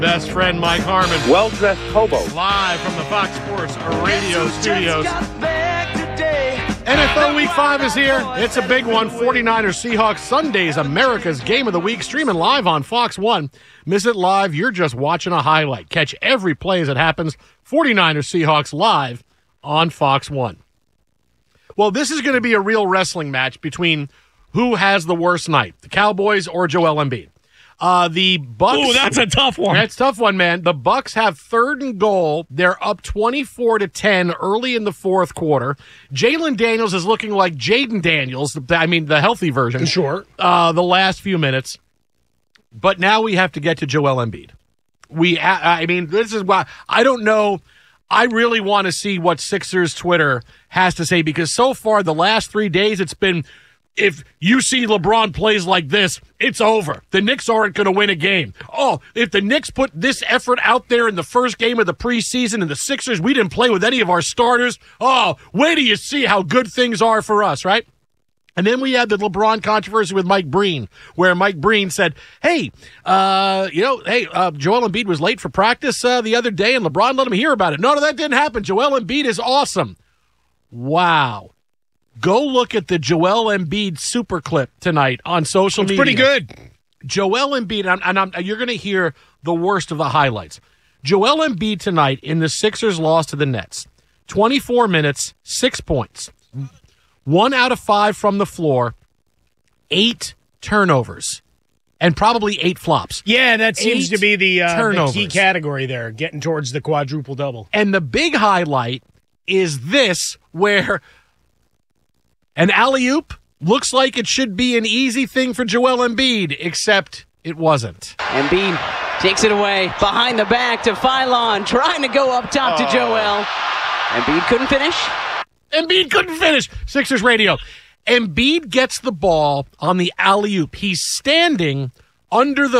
Best friend Mike Harmon. Well-dressed hobo. Live from the Fox Sports Radio studios. NFL Week 5 is here. It's a big one. 49ers Seahawks Sundays, America's Game of the Week, streaming live on Fox 1. Miss it live, you're just watching a highlight. Catch every play as it happens. 49ers Seahawks live on Fox 1. Well, this is going to be a real wrestling match between who has the worst night, the Cowboys or Joel Embiid. The Bucks. Ooh, that's a tough one. That's a tough one, man. The Bucks have 3rd and goal. They're up 24-10 early in the fourth quarter. Jalen Daniels is looking like Jaden Daniels. I mean, the healthy version. Sure. The last few minutes. But now we have to get to Joel Embiid. I mean, this is why I don't know. I really want to see what Sixers Twitter has to say, because so far the last 3 days it's been, if you see LeBron plays like this, it's over. The Knicks aren't going to win a game. Oh, if the Knicks put this effort out there in the first game of the preseason and the Sixers, we didn't play with any of our starters. Oh, wait till you see how good things are for us, right? And then we had the LeBron controversy with Mike Breen, where Mike Breen said, hey, Joel Embiid was late for practice the other day, and LeBron let him hear about it. No, that didn't happen. Joel Embiid is awesome. Wow. Go look at the Joel Embiid super clip tonight on social media. Pretty good. Joel Embiid, and you're going to hear the worst of the highlights. Joel Embiid tonight in the Sixers loss to the Nets. 24 minutes, 6 points. 1 out of 5 from the floor, 8 turnovers, and probably 8 flops. Yeah, that seems to be the key turnovers. category there, getting towards the quadruple-double. And the big highlight is this, where an alley-oop looks like it should be an easy thing for Joel Embiid, except it wasn't. Embiid takes it away, behind the back to Phylon, trying to go up top to Joel. Embiid couldn't finish. Embiid couldn't finish. Sixers radio. Embiid gets the ball on the alley-oop. He's standing under the